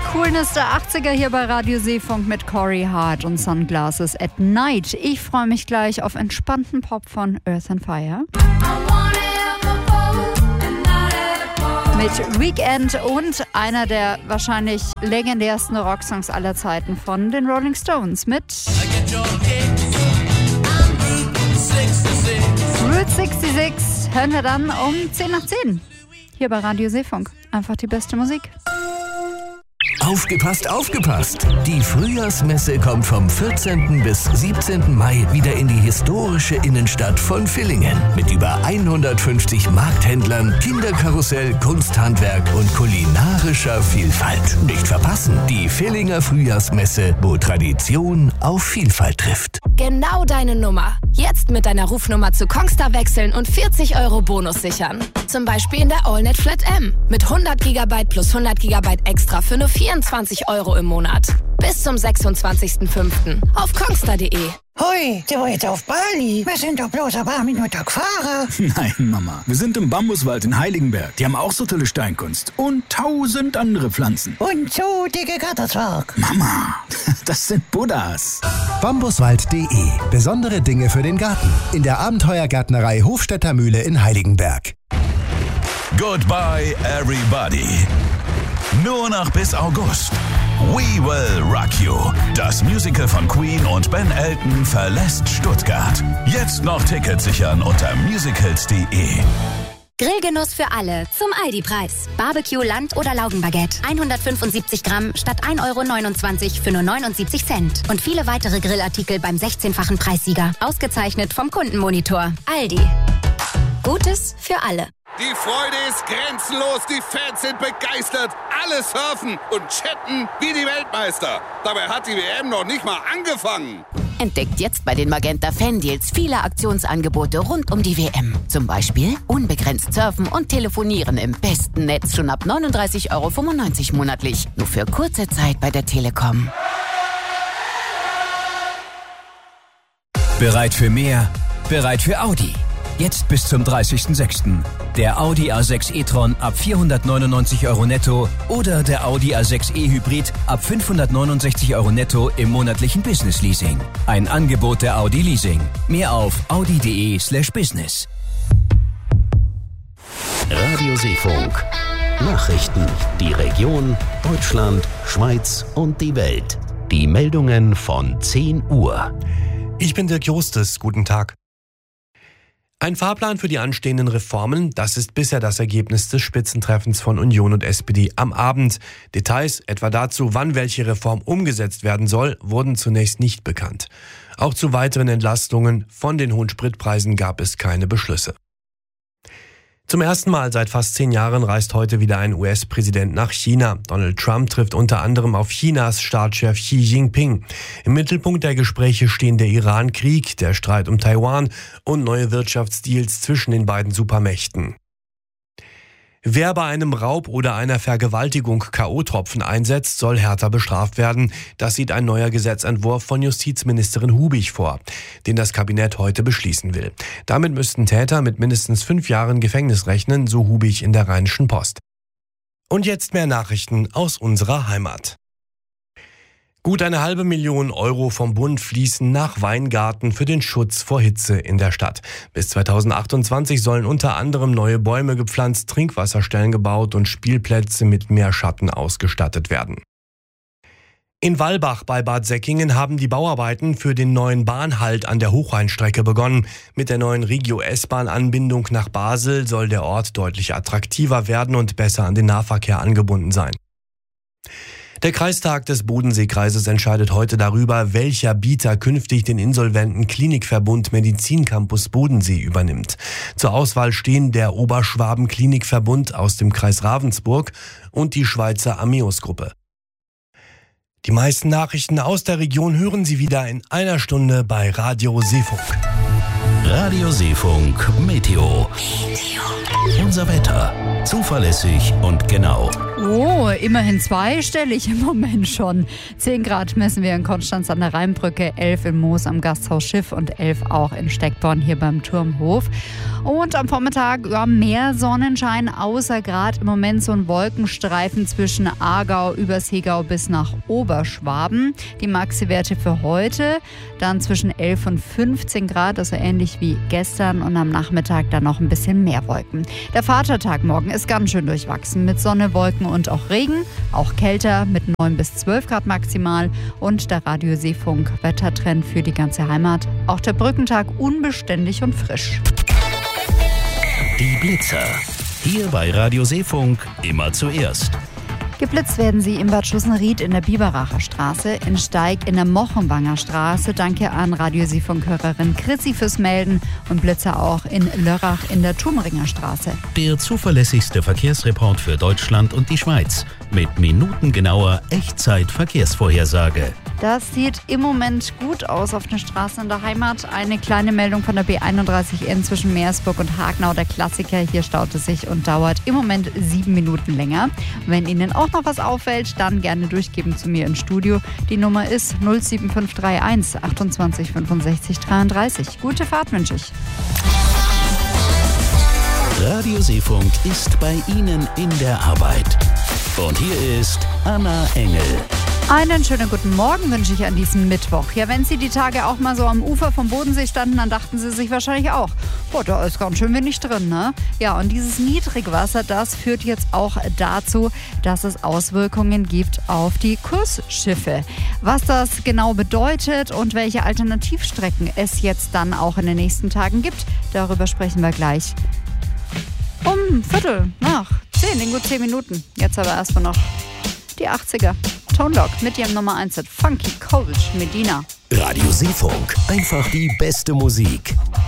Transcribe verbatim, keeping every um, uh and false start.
Coolness der achtziger hier bei Radio Seefunk mit Corey Hart und Sunglasses at Night. Ich freue mich gleich auf entspannten Pop von Earth and Fire. Mit Weekend und einer der wahrscheinlich legendärsten Rocksongs aller Zeiten von den Rolling Stones mit Route sechsundsechzig. Hören wir dann um zehn nach zehn. Hier bei Radio Seefunk. Einfach die beste Musik. Aufgepasst, aufgepasst! Die Frühjahrsmesse kommt vom vierzehnten bis siebzehnten Mai wieder in die historische Innenstadt von Villingen. Mit über hundertfünfzig Markthändlern, Kinderkarussell, Kunsthandwerk und kulinarischer Vielfalt. Nicht verpassen, die Villinger Frühjahrsmesse, wo Tradition auf Vielfalt trifft. Genau deine Nummer. Jetzt mit deiner Rufnummer zu Kongstar wechseln und vierzig Euro Bonus sichern. Zum Beispiel in der AllNet Flat M. Mit hundert Gigabyte plus hundert Gigabyte extra für nur vierundzwanzig Euro im Monat. Bis zum sechsundzwanzigsten fünften auf kongstar punkt de. Hoi, sind wir jetzt auf Bali? Wir sind doch bloß ein paar Minuten gefahren. Nein, Mama. Wir sind im Bambuswald in Heiligenberg. Die haben auch so tolle Steinkunst. Und tausend andere Pflanzen. Und so dicke Gatterswerk. Mama, das sind Buddhas. Bambuswald punkt de. Besondere Dinge für den Garten. In der Abenteuergärtnerei Hofstädter Mühle in Heiligenberg. Goodbye, everybody. Nur noch bis August. We Will Rock You. Das Musical von Queen und Ben Elton verlässt Stuttgart. Jetzt noch Tickets sichern unter musicals punkt de. Grillgenuss für alle zum Aldi-Preis. Barbecue, Land- oder Laugenbaguette. hundertfünfundsiebzig Gramm statt ein Euro neunundzwanzig für nur neunundsiebzig Cent. Und viele weitere Grillartikel beim sechzehnfachen Preissieger. Ausgezeichnet vom Kundenmonitor. Aldi. Gutes für alle. Die Freude ist grenzenlos, die Fans sind begeistert. Alle surfen und chatten wie die Weltmeister. Dabei hat die W M noch nicht mal angefangen. Entdeckt jetzt bei den Magenta Fan-Deals viele Aktionsangebote rund um die W M. Zum Beispiel unbegrenzt surfen und telefonieren im besten Netz schon ab neununddreißig Euro fünfundneunzig monatlich. Nur für kurze Zeit bei der Telekom. Bereit für mehr? Bereit für Audi. Jetzt bis zum dreißigsten sechsten Der Audi A sechs e-tron ab vierhundertneunundneunzig Euro netto oder der Audi A sechs e-Hybrid ab fünfhundertneunundsechzig Euro netto im monatlichen Business-Leasing. Ein Angebot der Audi Leasing. Mehr auf audi punkt de slash business. Radio Seefunk. Nachrichten. Die Region, Deutschland, Schweiz und die Welt. Die Meldungen von zehn Uhr. Ich bin Dirk Jostes. Guten Tag. Ein Fahrplan für die anstehenden Reformen, das ist bisher das Ergebnis des Spitzentreffens von Union und S P D am Abend. Details, etwa dazu, wann welche Reform umgesetzt werden soll, wurden zunächst nicht bekannt. Auch zu weiteren Entlastungen von den hohen Spritpreisen gab es keine Beschlüsse. Zum ersten Mal seit fast zehn Jahren reist heute wieder ein U S-Präsident nach China. Donald Trump trifft unter anderem auf Chinas Staatschef Xi Jinping. Im Mittelpunkt der Gespräche stehen der Iran-Krieg, der Streit um Taiwan und neue Wirtschaftsdeals zwischen den beiden Supermächten. Wer bei einem Raub oder einer Vergewaltigung K O-Tropfen einsetzt, soll härter bestraft werden. Das sieht ein neuer Gesetzentwurf von Justizministerin Hubig vor, den das Kabinett heute beschließen will. Damit müssten Täter mit mindestens fünf Jahren Gefängnis rechnen, so Hubig in der Rheinischen Post. Und jetzt mehr Nachrichten aus unserer Heimat. Gut eine halbe Million Euro vom Bund fließen nach Weingarten für den Schutz vor Hitze in der Stadt. Bis zweitausendachtundzwanzig sollen unter anderem neue Bäume gepflanzt, Trinkwasserstellen gebaut und Spielplätze mit mehr Schatten ausgestattet werden. In Wallbach bei Bad Säckingen haben die Bauarbeiten für den neuen Bahnhalt an der Hochrheinstrecke begonnen. Mit der neuen Regio-S-Bahn-Anbindung nach Basel soll der Ort deutlich attraktiver werden und besser an den Nahverkehr angebunden sein. Der Kreistag des Bodenseekreises entscheidet heute darüber, welcher Bieter künftig den insolventen Klinikverbund Medizincampus Bodensee übernimmt. Zur Auswahl stehen der Oberschwaben Klinikverbund aus dem Kreis Ravensburg und die Schweizer Ameos-Gruppe. Die meisten Nachrichten aus der Region hören Sie wieder in einer Stunde bei Radio Seefunk. Radio Seefunk Meteo. Unser Wetter. Zuverlässig und genau. Oh, immerhin zweistellig im Moment schon. zehn Grad messen wir in Konstanz an der Rheinbrücke, elf in Moos am Gasthaus Schiff und elf auch in Steckborn hier beim Turmhof. Und am Vormittag ja, mehr Sonnenschein, außer gerade im Moment so ein Wolkenstreifen zwischen Aargau übers Hegau bis nach Oberschwaben. Die Maxi-Werte für heute dann zwischen elf und fünfzehn Grad, also ähnlich wie gestern, und am Nachmittag dann noch ein bisschen mehr Wolken. Der Vatertag morgen ist ganz schön durchwachsen mit Sonne, Wolken und auch Regen, auch kälter mit neun bis zwölf Grad maximal und der Radio Seefunk Wettertrend für die ganze Heimat. Auch der Brückentag unbeständig und frisch. Die Blitzer. Hier bei Radio Seefunk immer zuerst. Geblitzt werden sie in Bad Schussenried in der Biberacher Straße, in Steig in der Mochenwanger Straße. Danke an Radio Seefunk-Hörerin Chrissy fürs Melden und Blitzer auch in Lörrach in der Turmringer Straße. Der zuverlässigste Verkehrsreport für Deutschland und die Schweiz mit minutengenauer Echtzeit-Verkehrsvorhersage. Das sieht im Moment gut aus auf den Straßen in der Heimat. Eine kleine Meldung von der B einunddreißig N zwischen Meersburg und Hagenau, der Klassiker. Hier staut es sich und dauert im Moment sieben Minuten länger. Wenn Ihnen auch noch was auffällt, dann gerne durchgeben zu mir ins Studio. Die Nummer ist null sieben fünf drei eins achtundzwanzig fünfundsechzig dreiunddreißig. Gute Fahrt wünsche ich. Radio Seefunk ist bei Ihnen in der Arbeit. Und hier ist Anna Engel. Einen schönen guten Morgen wünsche ich an diesem Mittwoch. Ja, wenn Sie die Tage auch mal so am Ufer vom Bodensee standen, dann dachten Sie sich wahrscheinlich auch, boah, da ist ganz schön wenig drin, ne? Ja, und dieses Niedrigwasser, das führt jetzt auch dazu, dass es Auswirkungen gibt auf die Kursschiffe. Was das genau bedeutet und welche Alternativstrecken es jetzt dann auch in den nächsten Tagen gibt, darüber sprechen wir gleich um Viertel nach zehn, in gut zehn Minuten. Jetzt aber erstmal noch die achtziger. Tone Loc mit ihrem Nummer eins Hit Funky Cold Medina. Radio Seefunk, einfach die beste Musik.